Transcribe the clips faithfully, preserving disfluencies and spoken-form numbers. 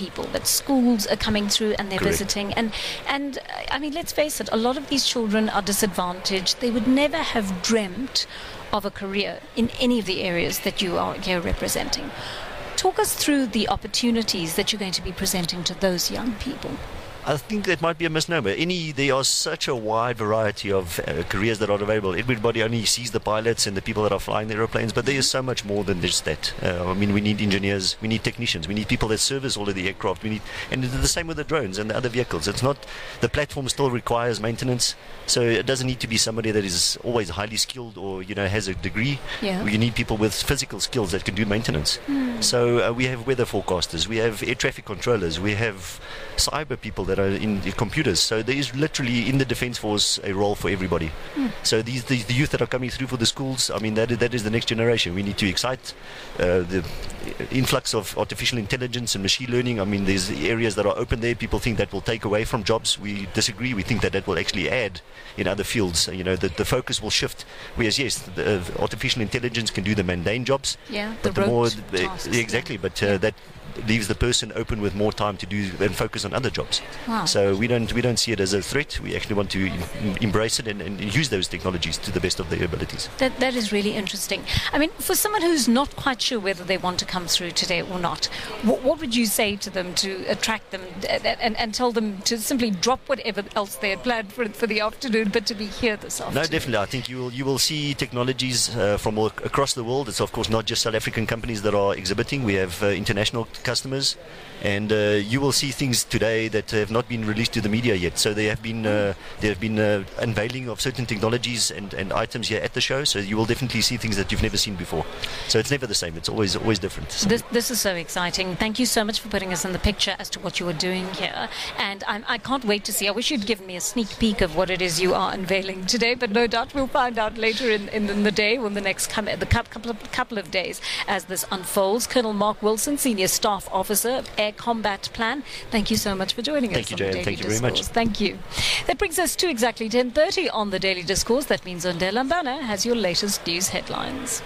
people, that schools are coming through and they're Correct. visiting. And, and uh, I mean, let's face it, a lot of these children are disadvantaged. They would never have dreamt of a career in any of the areas that you are here representing. Talk us through the opportunities that you're going to be presenting to those young people. I think that might be a misnomer. Any, there are such a wide variety of uh, careers that are available. Everybody only sees the pilots and the people that are flying the aeroplanes, but there is so much more than just that. Uh, I mean, we need engineers, we need technicians, we need people that service all of the aircraft. We need, and the same with the drones and the other vehicles. It's not, the platform still requires maintenance, so it doesn't need to be somebody that is always highly skilled or, you know, has a degree. Yeah. You need people with physical skills that can do maintenance. Mm. So uh, we have weather forecasters, we have air traffic controllers, we have cyber people that are in the computers. So there is literally in the Defence Force a role for everybody. Mm. So these, these the youth that are coming through for the schools, I mean, that is, that is the next generation. We need to excite uh, the influx of artificial intelligence and machine learning. I mean, there's areas that are open there. People think that will take away from jobs. We disagree. We think that that will actually add in other fields. You know, that the focus will shift. Whereas, yes, the, uh, artificial intelligence can do the mundane jobs. Yeah, but the the more rote the, tasks, exactly, but uh, yeah. that leaves the person open with more time to do and focus on other jobs. Wow. So we don't we don't see it as a threat. We actually want to em- embrace it and, and use those technologies to the best of their abilities. That that is really interesting. I mean, for someone who's not quite sure whether they want to come through today or not, what, what would you say to them to attract them and, and, and tell them to simply drop whatever else they had planned for for the afternoon, but to be here this afternoon? No, definitely. I think you will you will see technologies uh, from all across the world. It's of course not just South African companies that are exhibiting. We have uh, international customers. And uh, you will see things today that have not been released to the media yet. So there have been uh, there have been uh, unveiling of certain technologies and, and items here at the show. So you will definitely see things that you've never seen before. So it's never the same. It's always always different. So This, this is so exciting. Thank you so much for putting us in the picture as to what you are doing here. And I'm, I can't wait to see. I wish you'd given me a sneak peek of what it is you are unveiling today, but no doubt we'll find out later in, in, in the day or in the next com- the couple of, couple of days as this unfolds. Colonel Mark Wilson, Senior Staff Officer, Air Combat Plan. Thank you so much for joining Thank us you, on the Joanne. Daily Thank you very Discourse. much. Thank you. That brings us to exactly ten thirty on the Daily Discourse. That means Ondela Mbana has your latest news headlines.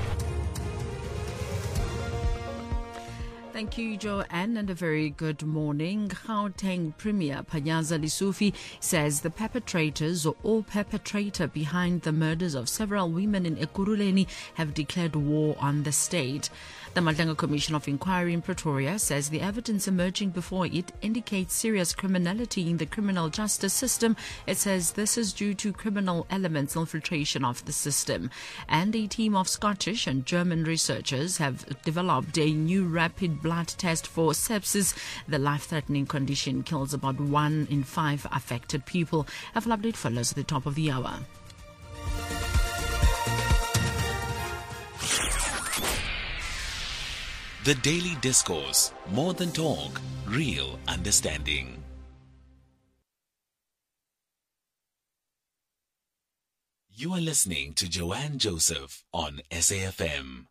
Thank you, Joanne, and a very good morning. Gauteng Premier Panyaza Lesufi says the perpetrators or all perpetrator behind the murders of several women in Ekurhuleni have declared war on the state. The Madlanga Commission of Inquiry in Pretoria says the evidence emerging before it indicates serious criminality in the criminal justice system. It says this is due to criminal elements' infiltration of the system. And a team of Scottish and German researchers have developed a new rapid blood test for sepsis. The life-threatening condition kills about one in five affected people. A full update follows at the top of the hour. The Daily Discourse, more than talk, real understanding. You are listening to Joanne Joseph on S A F M.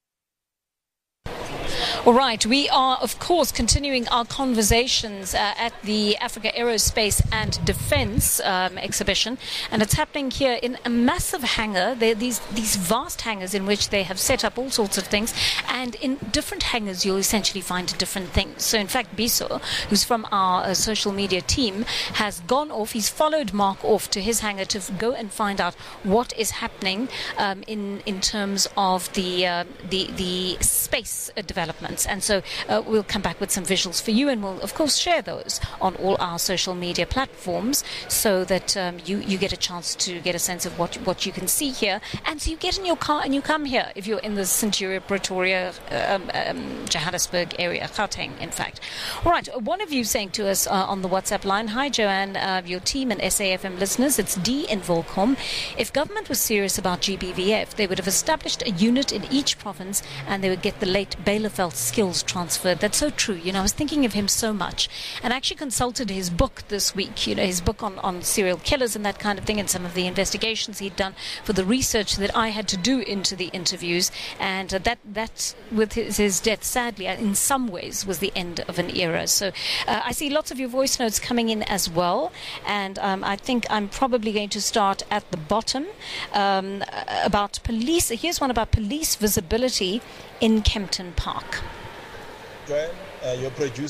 All right, we are, of course, continuing our conversations uh, at the Africa Aerospace and Defence um, exhibition, and it's happening here in a massive hangar. There are these, these vast hangars in which they have set up all sorts of things, and in different hangars you'll essentially find different things. So, in fact, Biso, who's from our uh, social media team, has gone off, he's followed Mark off to his hangar to f- go and find out what is happening um, in, in terms of the, uh, the, the space uh, development. And so uh, we'll come back with some visuals for you, and we'll of course share those on all our social media platforms so that um, you, you get a chance to get a sense of what what you can see here. And so you get in your car and you come here if you're in the Centuria, Pretoria, um, um, Johannesburg area, Gauteng in fact. All right, one of you saying to us uh, on the WhatsApp line, hi Joanne, uh, your team and S A F M listeners, it's D in Volcom. If government was serious about G B V F, they would have established a unit in each province and they would get the late Bielefeld skills transferred. That's so true. You know, I was thinking of him so much, and I actually consulted his book this week, you know, his book on, on serial killers and that kind of thing, and some of the investigations he'd done for the research that I had to do into the interviews, and uh, that, that with his, his death, sadly, uh, in some ways was the end of an era. So uh, I see lots of your voice notes coming in as well, and um, I think I'm probably going to start at the bottom um, about police. Here's one about police visibility in Kempton Park. Joanne, uh, your producer